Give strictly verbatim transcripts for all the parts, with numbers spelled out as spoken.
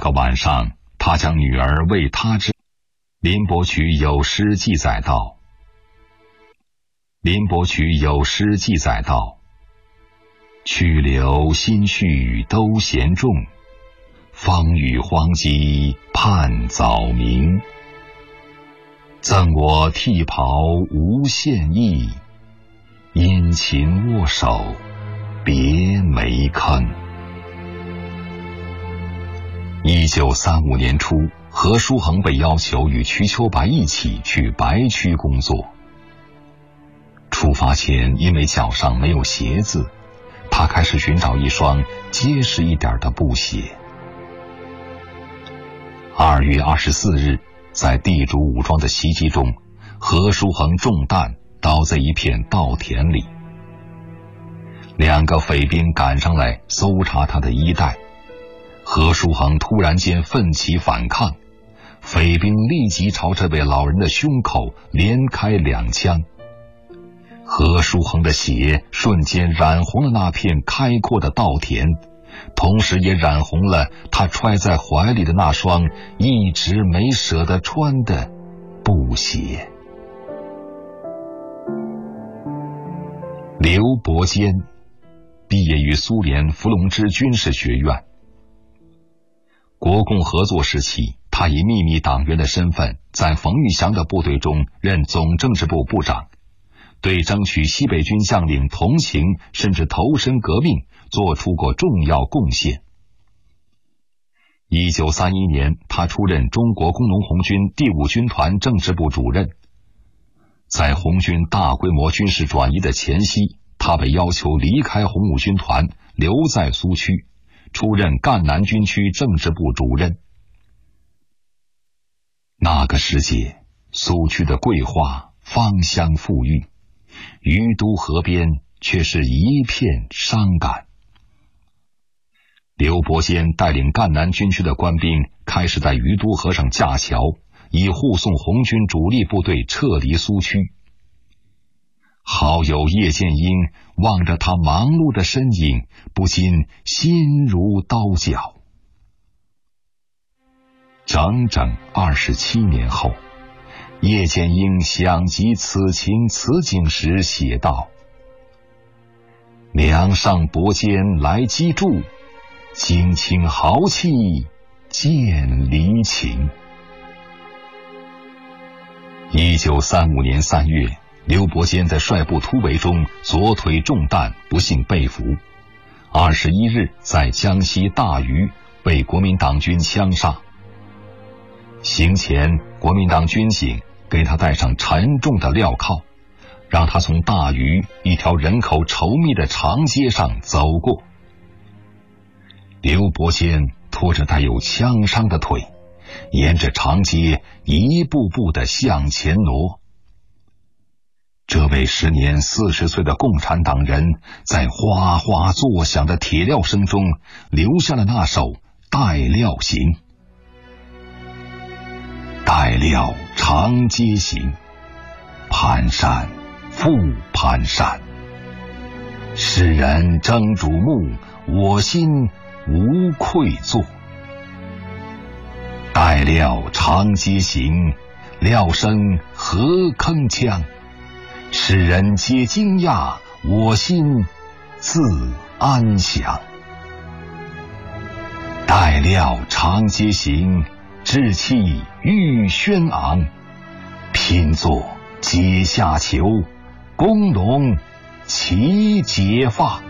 个晚上，他将女儿为他之。林伯渠有诗记载道：林伯渠有诗记载道：去留心绪都嫌重，风雨荒鸡盼早明。赠我剃袍无限意，殷勤握手别没坑。一九三五年初，何书衡被要求与瞿秋白一起去白区工作。出发前，因为脚上没有鞋子，他开始寻找一双结实一点的布鞋。二月二十四日，在地主武装的袭击中，何书衡中弹，倒在一片稻田里。两个匪兵赶上来搜查他的衣带，何书衡突然间奋起反抗，匪兵立即朝这位老人的胸口连开两枪。何书衡的血瞬间染红了那片开阔的稻田，同时也染红了他揣在怀里的那双一直没舍得穿的布鞋。刘伯坚毕业于苏联伏龙芝军事学院。国共合作时期，他以秘密党员的身份在冯玉祥的部队中任总政治部部长，对争取西北军将领同情甚至投身革命做出过重要贡献。一九三一年，他出任中国工农红军第五军团政治部主任。在红军大规模军事转移的前夕，他被要求离开红五军团，留在苏区，出任赣南军区政治部主任。那个时节，苏区的桂花芳香馥郁，于都河边却是一片伤感。刘伯坚带领赣南军区的官兵开始在于都河上架桥，以护送红军主力部队撤离苏区。好友叶剑英望着他忙碌的身影，不禁心如刀绞。整整二十七年后，叶剑英想及此情此景时写道：梁上伯坚来击筑，惊清豪气见离情。一九三五年三月，刘伯坚在率部突围中左腿中弹，不幸被俘。二十一日，在江西大余被国民党军枪杀。行前，国民党军警给他带上沉重的镣铐，让他从大余一条人口稠密的长街上走过。刘伯坚拖着带有枪伤的腿，沿着长街一步步地向前挪。这位时年四十岁的共产党人，在哗哗作响的铁镣声中，留下了那首《带镣行》。带镣长街行，蹒跚复蹒跚。世人争瞩目，我心无愧作。带镣长街行，镣声何铿锵。世人皆惊讶，我心自安详。带镣长街行，志气愈轩昂。拼作阶下囚，工农齐解放。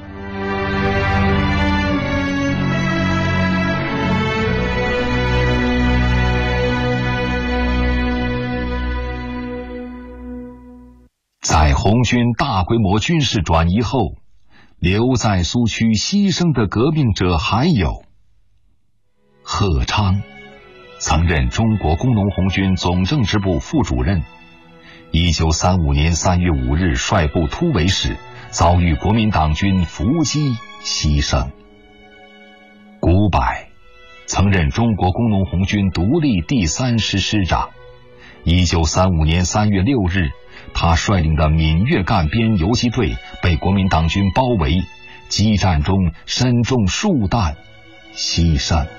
在红军大规模军事转移后，留在苏区牺牲的革命者还有贺昌，曾任中国工农红军总政治部副主任，一九三五年三月五日率部突围时遭遇国民党军伏击牺牲。古柏曾任中国工农红军独立第三师师长，一九三五年三月六日，他率领的闽粤赣边游击队被国民党军包围，激战中身中数弹，牺牲。